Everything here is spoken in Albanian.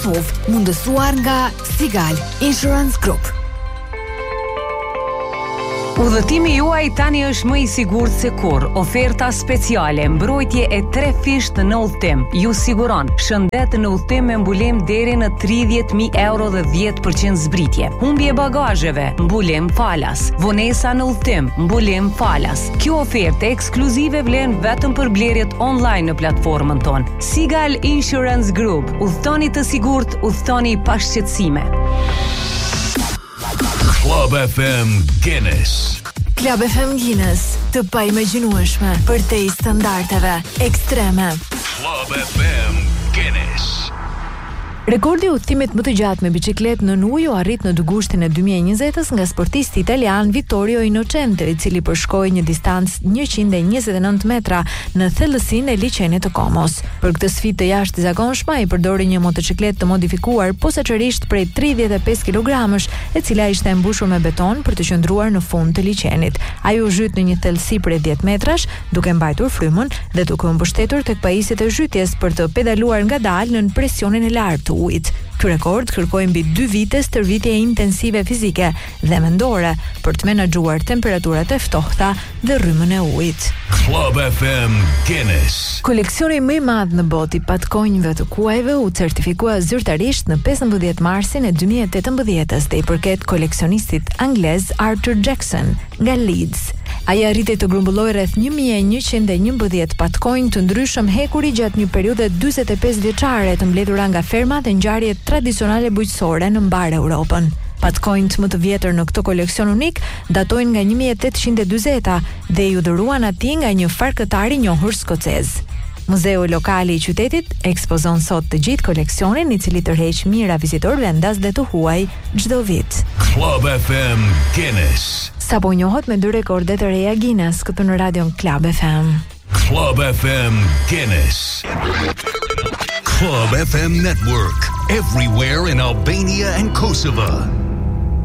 PUV, mundësuar nga Sigal Insurance Group. Udhëtimi juaj tani është më i sigurt se kurrë. Oferta speciale, mbrojtje e 3 fisht në udhëtim. Ju siguron shëndet në udhëtim me mbulim deri në 30.000 euro dhe 10% zbritje. Humbje bagazheve, mbulim falas. Vonesa në udhëtim, mbulim falas. Kjo ofertë ekskluzive vlen vetëm për blerjet online në platformën tonë. Sigal Insurance Group. Udhëtoni të sigurt, udhëtoni pa shqetësime. Club FM Guinness. Club FM Guinness, të paimagjinueshme për te i standardeve ekstreme. Club FM Guinness. Rekordi i udhëtimit më të gjatë me biçikletë në ujë u arrit në gushtin e 2020-s nga sportisti italian Vittorio Innocente, i cili përshkoi një distancë 129 metra në thellësinë e liçenit të Komos. Për këtë sfidë të jashtëzakonshme ai përdori një motocikletë të modifikuar posaçërisht prej 35 kg-sh, e cila ishte mbushur me beton për të qëndruar në fund të liçenit. Ai u zhyt në një thellësi prej 10 metrash, duke mbajtur frymën dhe duke u mbështetur tek pajisjet e zhytjes për të pedaluar ngadalë në presionin e lartë të ujit. Ky rekord kërkoi mbi 2 vite stërvitje intensive fizike dhe mendore për të menaxhuar temperaturat e ftohta dhe rrymën e ujit. Club FM Guinness. Koleksioni më i madh në botë i patkonjve të kuajve u certifikua zyrtarisht në 15 marsin e 2018-s dhe i përket koleksionistit anglez Arthur Jackson nga Leeds. Ai arriti të grumbullojë rreth 1111 patkonj të ndryshëm hekuri gjatë një periudhe 45 vjeçare të mbledhura nga ferma dhe ngjarjet tradicionale bujqësore në mbar Europën. Patkonjt më të vjetër në këtë koleksion unik datojnë nga 1840-ta dhe ju dhuruan atij nga një farkëtar i njohur skocez. Muzeu lokal i qytetit ekspozon sot të gjithë koleksionin, i cili tërheq mijëra vizitor vendas dhe të huaj çdo vit. Club FM Guinness. Sapo njohët me 2 rekorde të reja Guinness këtu në radion Club FM. Club FM Guinness. Club FM Network. Everywhere in Albania and Kosovo.